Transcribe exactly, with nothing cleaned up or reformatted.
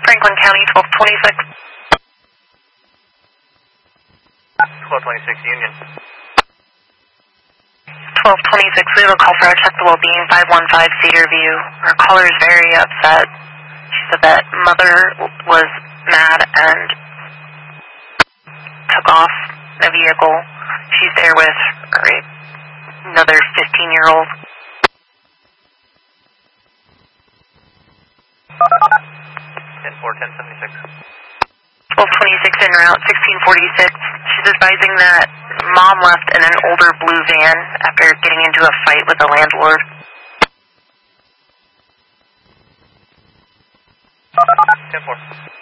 Franklin County, twelve twenty-six. twelve twenty-six Union. twelve twenty-six, we have a call for our check the well-being, five one five Cedar View. Our caller is very upset. She said that mother was mad and took off in a vehicle. She's there with another fifteen-year-old. ten four, ten seventy-six. twelve twenty-six en route, sixteen forty-six. She's advising that mom left in an older blue van after getting into a fight with the landlord. ten four.